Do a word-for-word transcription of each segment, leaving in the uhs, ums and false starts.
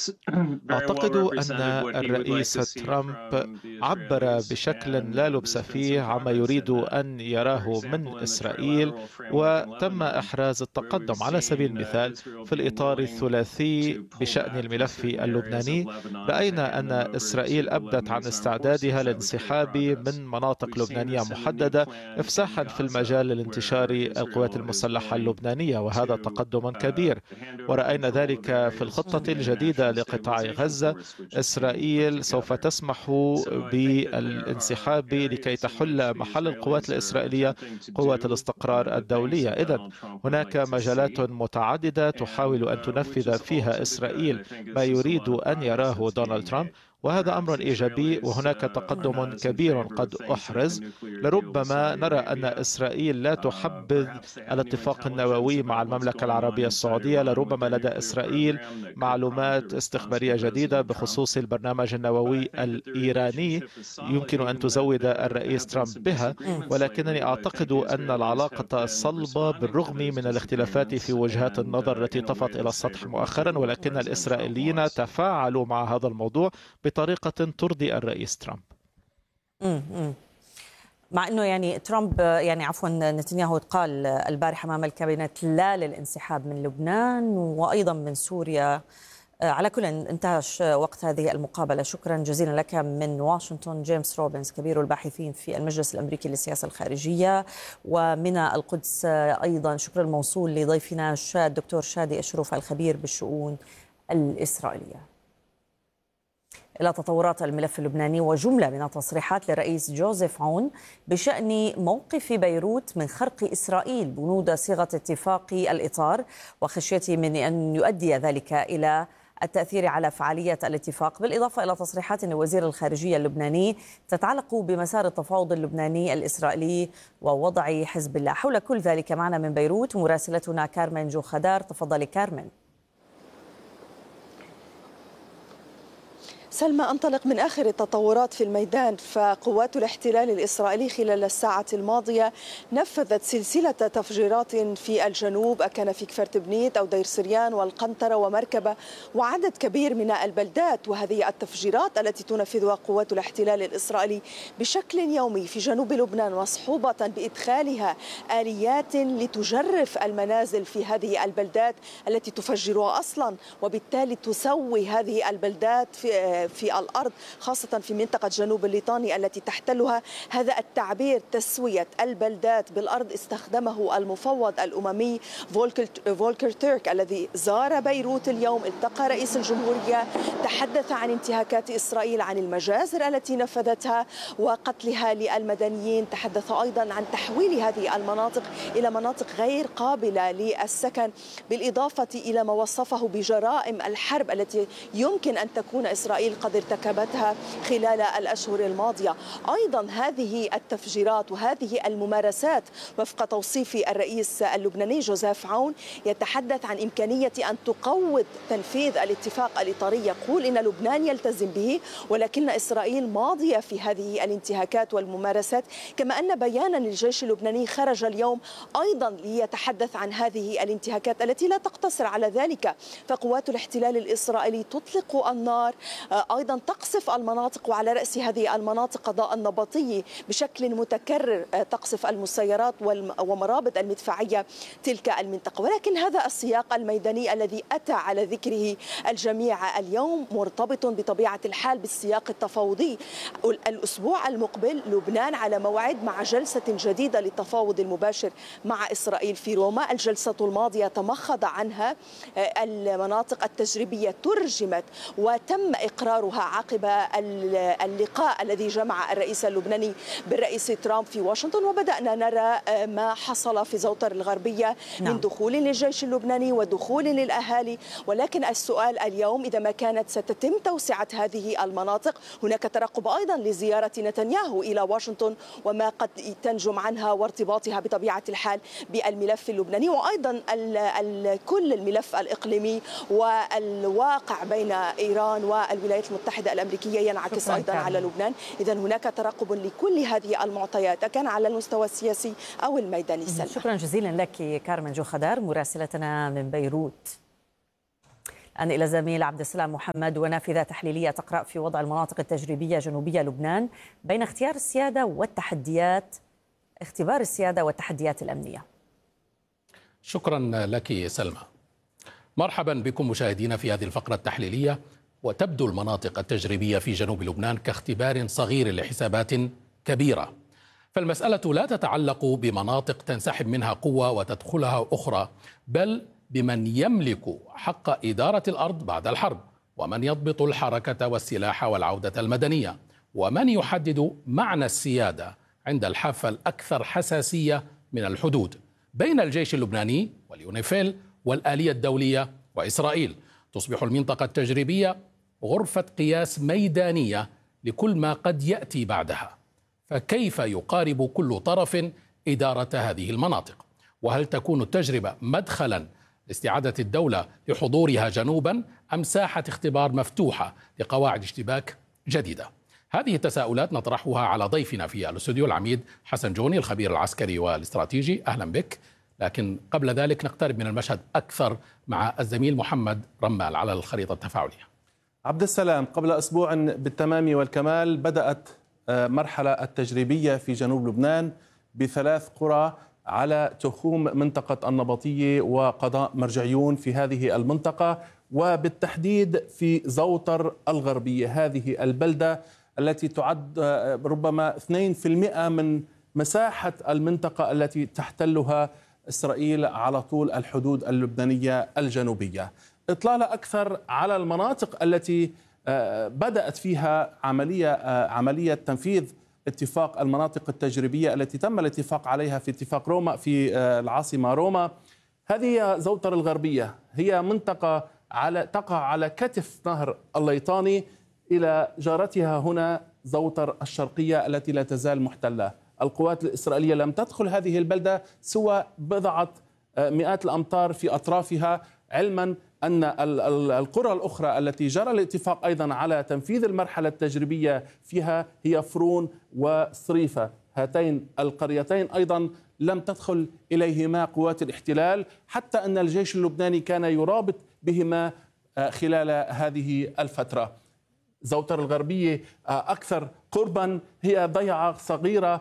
أعتقد أن الرئيس ترامب عبر بشكل لا لبس فيه عما يريد أن يراه من إسرائيل، وتم إحراز التقدم. على سبيل المثال، في الإطار الثلاثي بشأن الملف اللبناني، رأينا أن إسرائيل أبدت عن استعدادها للانسحاب من مناطق لبنانية محددة، إفساحا في المجال لانتشار القوات المسلحة اللبنانية، وهذا تقدم كبير. ورأينا ذلك في الخطة الجديدة لقطاع غزة. إسرائيل سوف تسمح بالانسحاب لكي تحل محل القوات الإسرائيلية قوات الاستقرار الدولية. إذن هناك مجالات متعددة تحاول أن تنفذ فيها إسرائيل ما يريد أن يراه دونالد ترامب، وهذا أمر إيجابي، وهناك تقدم كبير قد أحرز. لربما نرى أن إسرائيل لا تحبذ الاتفاق النووي مع المملكة العربية السعودية. لربما لدى إسرائيل معلومات استخبارية جديدة بخصوص البرنامج النووي الإيراني يمكن أن تزود الرئيس ترامب بها، ولكنني أعتقد أن العلاقة الصلبة بالرغم من الاختلافات في وجهات النظر التي طفت إلى السطح مؤخرا، ولكن الإسرائيليين تفاعلوا مع هذا الموضوع بطريقة ترضي الرئيس ترامب. امم مع انه يعني ترامب يعني عفوا نتنياهو قال البارحه امام الكابينت لا للانسحاب من لبنان وايضا من سوريا. على كل انتهش وقت هذه المقابله. شكرا جزيلا لك من واشنطن جيمس روبنز كبير الباحثين في المجلس الامريكي للسياسه الخارجيه، ومن القدس ايضا شكرا موصول لضيفنا الدكتور شادي اشرف الخبير بالشؤون الاسرائيليه. إلى تطورات الملف اللبناني وجملة من التصريحات للرئيس جوزيف عون بشأن موقف بيروت من خرق إسرائيل بنود صيغة اتفاق الإطار، وخشيته من أن يؤدي ذلك إلى التأثير على فعالية الاتفاق، بالإضافة إلى تصريحات وزير الخارجية اللبناني تتعلق بمسار التفاوض اللبناني الإسرائيلي ووضع حزب الله. حول كل ذلك معنا من بيروت مراسلتنا كارمن جو خدار. تفضلي كارمن. سلمى، أنطلق من آخر التطورات في الميدان. فقوات الاحتلال الإسرائيلي خلال الساعة الماضية نفذت سلسلة تفجيرات في الجنوب، أكان في كفر تبنيت أو دير سريان والقنطرة ومركبة وعدد كبير من البلدات. وهذه التفجيرات التي تنفذها قوات الاحتلال الإسرائيلي بشكل يومي في جنوب لبنان مصحوبة بإدخالها آليات لتجرف المنازل في هذه البلدات التي تفجرها أصلا، وبالتالي تسوي هذه البلدات في في الأرض، خاصة في منطقة جنوب الليطاني التي تحتلها. هذا التعبير تسوية البلدات بالأرض استخدمه المفوض الأممي فولكر تيرك الذي زار بيروت اليوم، التقى رئيس الجمهورية، تحدث عن انتهاكات إسرائيل، عن المجازر التي نفذتها وقتلها للمدنيين، تحدث أيضا عن تحويل هذه المناطق إلى مناطق غير قابلة للسكن، بالإضافة إلى ما وصفه بجرائم الحرب التي يمكن أن تكون إسرائيل قد ارتكبتها خلال الأشهر الماضية. أيضا هذه التفجيرات وهذه الممارسات وفق توصيف الرئيس اللبناني جوزيف عون يتحدث عن إمكانية أن تقوض تنفيذ الاتفاق الإطاري، يقول إن لبنان يلتزم به ولكن إسرائيل ماضية في هذه الانتهاكات والممارسات. كما أن بيانا للجيش اللبناني خرج اليوم أيضا ليتحدث عن هذه الانتهاكات التي لا تقتصر على ذلك، فقوات الاحتلال الإسرائيلي تطلق النار، أيضا تقصف المناطق، وعلى رأس هذه المناطق قضاء النبطي بشكل متكرر تقصف المسيرات ومرابط المدفعية تلك المنطقة. ولكن هذا السياق الميداني الذي أتى على ذكره الجميع اليوم مرتبط بطبيعة الحال بالسياق التفاوضي. الأسبوع المقبل لبنان على موعد مع جلسة جديدة للتفاوض المباشر مع إسرائيل في روما. الجلسة الماضية تمخض عنها المناطق التجريبية، ترجمت وتم إقرارها عقب اللقاء الذي جمع الرئيس اللبناني بالرئيس ترامب في واشنطن، وبدأنا نرى ما حصل في زوطر الغربية من دخول للجيش اللبناني ودخول للأهالي. ولكن السؤال اليوم إذا ما كانت ستتم توسعة هذه المناطق، هناك ترقب أيضا لزيارة نتنياهو إلى واشنطن وما قد تنجم عنها وارتباطها بطبيعة الحال بالملف اللبناني، وأيضا كل الملف الإقليمي والواقع بين إيران والولايات المتحدة الأمريكية ينعكس أيضا كان. على لبنان. إذا هناك ترقب لكل هذه المعطيات كان على المستوى السياسي أو الميداني. سلمى، شكرا جزيلا لك كارمن جو خدار مراسلتنا من بيروت. الآن إلى زميل عبد السلام محمد ونافذة تحليلية تقرأ في وضع المناطق التجريبية جنوبية لبنان بين اختيار السيادة والتحديات اختبار السيادة والتحديات الأمنية. شكرا لك سلمى. مرحبا بكم مشاهدينا في هذه الفقرة التحليلية. وتبدو المناطق التجريبية في جنوب لبنان كاختبار صغير لحسابات كبيرة، فالمسألة لا تتعلق بمناطق تنسحب منها قوة وتدخلها أخرى، بل بمن يملك حق إدارة الأرض بعد الحرب، ومن يضبط الحركة والسلاح والعودة المدنية، ومن يحدد معنى السيادة عند الحافة الأكثر حساسية من الحدود بين الجيش اللبناني واليونيفيل والآلية الدولية وإسرائيل. تصبح المنطقة التجريبية غرفة قياس ميدانية لكل ما قد يأتي بعدها. فكيف يقارب كل طرف إدارة هذه المناطق؟ وهل تكون التجربة مدخلا لاستعادة الدولة لحضورها جنوبا أم ساحة اختبار مفتوحة لقواعد اشتباك جديدة؟ هذه التساؤلات نطرحها على ضيفنا في الاستوديو العميد حسن جوني الخبير العسكري والاستراتيجي. أهلا بك. لكن قبل ذلك نقترب من المشهد أكثر مع الزميل محمد رمال على الخريطة التفاعلية. عبد السلام، قبل أسبوع بالتمام والكمال بدأت مرحلة التجريبية في جنوب لبنان بثلاث قرى على تخوم منطقة النبطية وقضاء مرجعيون في هذه المنطقة، وبالتحديد في زوطر الغربية، هذه البلدة التي تعد ربما اثنين بالمئة من مساحة المنطقة التي تحتلها إسرائيل على طول الحدود اللبنانية الجنوبية. إطلالة أكثر على المناطق التي بدأت فيها عملية عملية تنفيذ اتفاق المناطق التجريبية التي تم الاتفاق عليها في اتفاق روما في العاصمة روما. هذه زوطر الغربية، هي منطقة على تقع على كتف نهر الليطاني إلى جارتها هنا زوطر الشرقية التي لا تزال محتلة. القوات الإسرائيلية لم تدخل هذه البلدة سوى بضعة مئات الأمتار في أطرافها، علما أن القرى الأخرى التي جرى الاتفاق أيضا على تنفيذ المرحلة التجريبية فيها هي فرون وصريفة. هاتين القريتين أيضا لم تدخل إليهما قوات الاحتلال، حتى أن الجيش اللبناني كان يرابط بهما خلال هذه الفترة. زوطر الغربية أكثر قربا، هي ضيعة صغيرة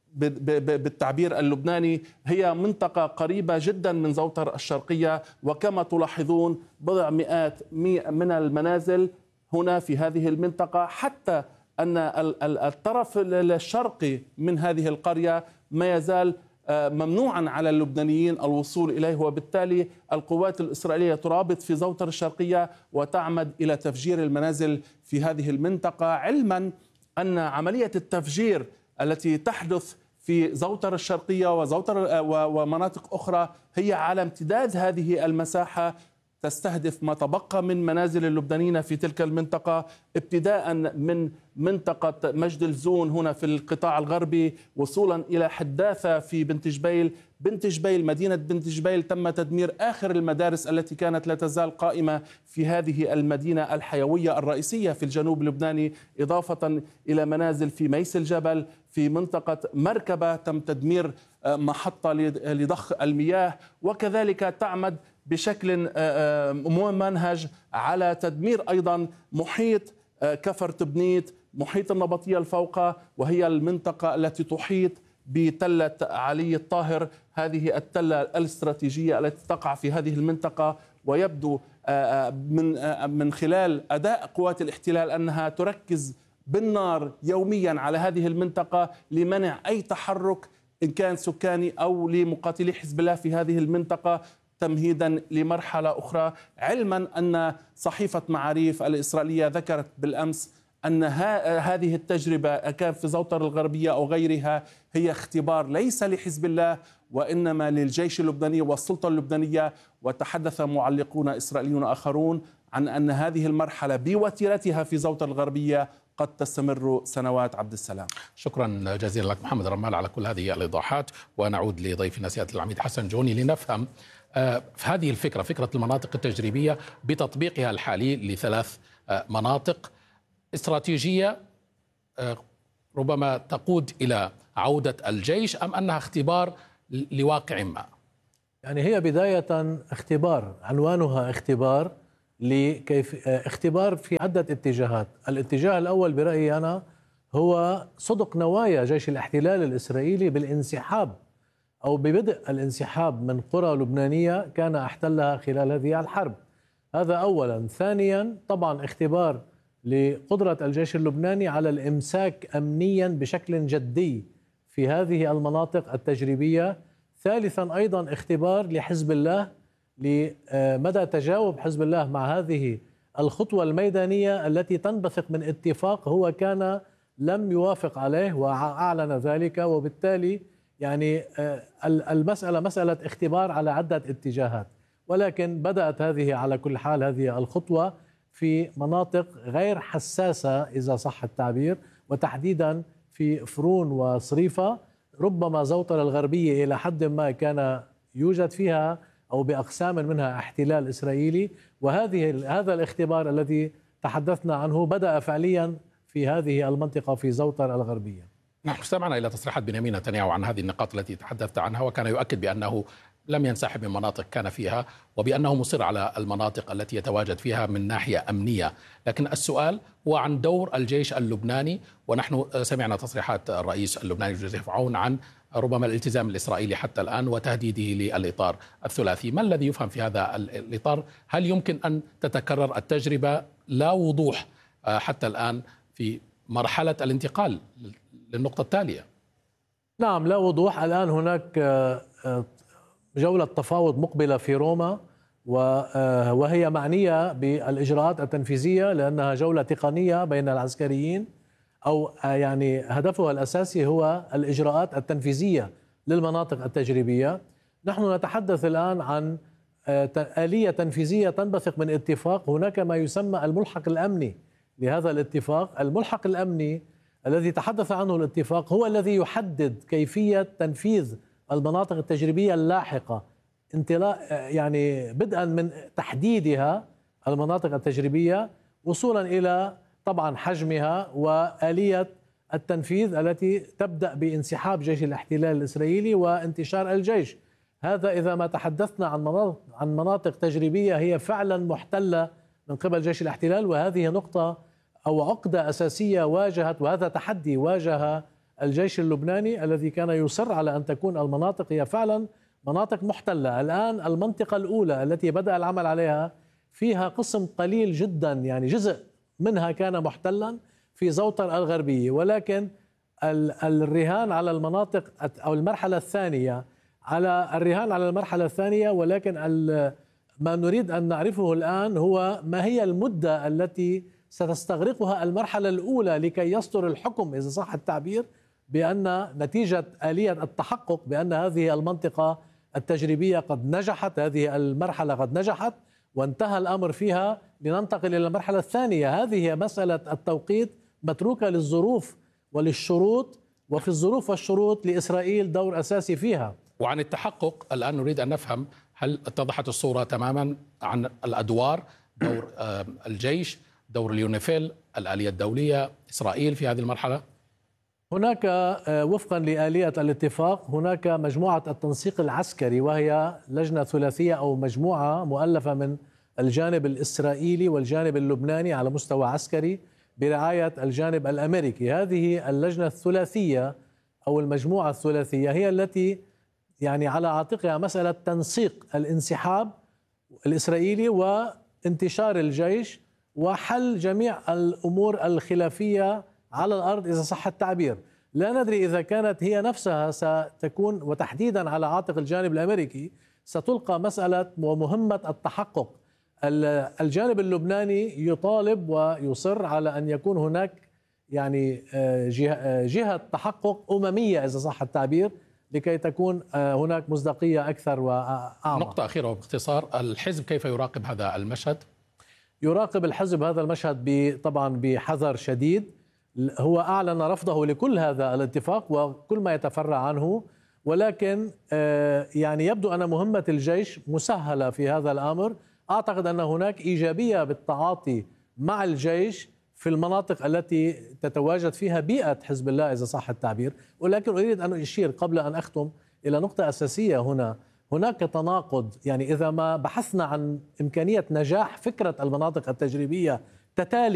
بالتعبير اللبناني، هي منطقة قريبة جدا من زوطر الشرقية، وكما تلاحظون بضع مئات من المنازل هنا في هذه المنطقة، حتى أن الطرف الشرقي من هذه القرية ما يزال ممنوعا على اللبنانيين الوصول إليه، وبالتالي القوات الإسرائيلية ترابط في زوطر الشرقية وتعمد إلى تفجير المنازل في هذه المنطقة، علما أن عملية التفجير التي تحدث في زوطر الشرقية وزوطر ومناطق أخرى هي على امتداد هذه المساحة، تستهدف ما تبقى من منازل اللبنانيين في تلك المنطقة، ابتداء من منطقة مجد الزون هنا في القطاع الغربي وصولا إلى حداثة في بنت جبيل. بنت جبيل، مدينة بنت جبيل تم تدمير آخر المدارس التي كانت لا تزال قائمة في هذه المدينة الحيوية الرئيسية في الجنوب اللبناني، إضافة إلى منازل في ميس الجبل، في منطقة مركبة تم تدمير محطة لضخ المياه، وكذلك تعمد بشكل ممنهج على تدمير أيضا محيط كفر تبنيت، محيط النبطية الفوقة، وهي المنطقة التي تحيط بتلة علي الطاهر، هذه التلة الاستراتيجية التي تقع في هذه المنطقة. ويبدو من من خلال أداء قوات الاحتلال أنها تركز بالنار يوميا على هذه المنطقة لمنع أي تحرك إن كان سكاني أو لمقاتلي حزب الله في هذه المنطقة، تمهيدا لمرحلة أخرى، علما أن صحيفة معاريف الإسرائيلية ذكرت بالأمس أن هذه التجربة كان في زوطر الغربية أو غيرها هي اختبار ليس لحزب الله وإنما للجيش اللبناني والسلطة اللبنانية. وتحدث معلقون إسرائيليون آخرون عن أن هذه المرحلة بوتيرتها في زوطر الغربية قد تستمر سنوات. عبد السلام، شكرا جزيلا لك محمد رمال على كل هذه الإيضاحات. ونعود لضيفنا سيادة العميد حسن جوني لنفهم في هذه الفكرة، فكرة المناطق التجريبية بتطبيقها الحالي لثلاث مناطق استراتيجية ربما تقود إلى عودة الجيش، أم أنها اختبار لواقع ما؟ يعني هي بداية اختبار، عنوانها اختبار لكيف اختبار في عدة اتجاهات. الاتجاه الأول برأيي أنا هو صدق نوايا جيش الاحتلال الإسرائيلي بالانسحاب أو ببدء الانسحاب من قرى لبنانية كان احتلها خلال هذه الحرب. هذا أولا. ثانيا طبعا اختبار لقدرة الجيش اللبناني على الإمساك أمنيا بشكل جدي في هذه المناطق التجريبية. ثالثا أيضا اختبار لحزب الله لمدى تجاوب حزب الله مع هذه الخطوة الميدانية التي تنبثق من اتفاق هو كان لم يوافق عليه وأعلن ذلك. وبالتالي يعني المسألة مسألة اختبار على عدة اتجاهات، ولكن بدأت هذه على كل حال هذه الخطوة في مناطق غير حساسة إذا صح التعبير، وتحديدا في فرون وصريفة. ربما زوطرة الغربية إلى حد ما كان يوجد فيها أو بأقسام منها احتلال إسرائيلي، وهذه هذا الاختبار الذي تحدثنا عنه بدأ فعليا في هذه المنطقة في زوطرة الغربية. نحن استمعنا إلى تصريحات بنيامين نتنياهو عن هذه النقاط التي تحدثت عنها، وكان يؤكد بأنه لم ينسحب من مناطق كان فيها، وبأنه مصر على المناطق التي يتواجد فيها من ناحية أمنية. لكن السؤال هو عن دور الجيش اللبناني، ونحن سمعنا تصريحات الرئيس اللبناني جوزيف عون عن ربما الالتزام الإسرائيلي حتى الآن وتهديده للإطار الثلاثي. ما الذي يفهم في هذا الإطار؟ هل يمكن أن تتكرر التجربة لا وضوح حتى الآن في مرحلة الانتقال للنقطة التالية؟ نعم، لا وضوح. الآن هناك جولة تفاوض مقبلة في روما، وهي معنية بالإجراءات التنفيذية لأنها جولة تقنية بين العسكريين، أو يعني هدفها الأساسي هو الإجراءات التنفيذية للمناطق التجريبية. نحن نتحدث الآن عن آلية تنفيذية تنبثق من اتفاق. هناك ما يسمى الملحق الأمني لهذا الاتفاق. الملحق الأمني الذي تحدث عنه الاتفاق هو الذي يحدد كيفية تنفيذ المناطق التجريبية اللاحقة، انطلاق يعني بدءا من تحديدها المناطق التجريبية وصولا إلى طبعا حجمها وآلية التنفيذ التي تبدأ بانسحاب جيش الاحتلال الإسرائيلي وانتشار الجيش. هذا إذا ما تحدثنا عن مناطق عن مناطق تجريبية هي فعلا محتلة من قبل جيش الاحتلال، وهذه نقطة أو عقدة أساسية واجهت، وهذا تحدي واجه الجيش اللبناني الذي كان يصر على أن تكون المناطق هي فعلا مناطق محتلة. الآن المنطقة الأولى التي بدأ العمل عليها فيها قسم قليل جدا، يعني جزء منها كان محتلا في زوطر الغربية، ولكن الرهان على المناطق أو المرحلة الثانية على الرهان على المرحلة الثانية ولكن ما نريد أن نعرفه الآن هو ما هي المدة التي ستستغرقها المرحلة الأولى لكي يصدر الحكم إذا صح التعبير بأن نتيجة آلية التحقق بأن هذه المنطقة التجريبية قد نجحت، هذه المرحلة قد نجحت وانتهى الأمر فيها، لننتقل إلى المرحلة الثانية. هذه مسألة التوقيت متروكة للظروف وللشروط، وفي الظروف والشروط لإسرائيل دور أساسي فيها. وعن التحقق الآن نريد أن نفهم، هل اتضحت الصورة تماما عن الأدوار، دور الجيش، دور اليونيفيل، الآلية الدولية، إسرائيل في هذه المرحلة؟ هناك وفقا لآلية الاتفاق هناك مجموعة التنسيق العسكري، وهي لجنة ثلاثية أو مجموعة مؤلفة من الجانب الإسرائيلي والجانب اللبناني على مستوى عسكري برعاية الجانب الأمريكي. هذه اللجنة الثلاثية أو المجموعة الثلاثية هي التي يعني على عاتقها مسألة تنسيق الانسحاب الإسرائيلي وانتشار الجيش وحل جميع الأمور الخلافية على الأرض إذا صح التعبير. لا ندري إذا كانت هي نفسها ستكون، وتحديدا على عاتق الجانب الأمريكي ستلقى مسألة ومهمة التحقق. الجانب اللبناني يطالب ويصر على أن يكون هناك يعني جهة, جهة تحقق أممية إذا صح التعبير لكي تكون هناك مصداقية أكثر وأعمق. نقطة أخيرة باختصار، الحزب كيف يراقب هذا المشهد؟ يراقب الحزب هذا المشهد طبعا بحذر شديد. هو أعلن رفضه لكل هذا الاتفاق وكل ما يتفرع عنه، ولكن يعني يبدو أن مهمة الجيش مسهلة في هذا الأمر. أعتقد أن هناك إيجابية بالتعاطي مع الجيش في المناطق التي تتواجد فيها بيئة حزب الله إذا صح التعبير. ولكن أريد أن أشير قبل أن أختم إلى نقطة أساسية هنا. هناك تناقض. يعني إذا ما بحثنا عن إمكانية نجاح فكرة المناطق التجريبية تتالي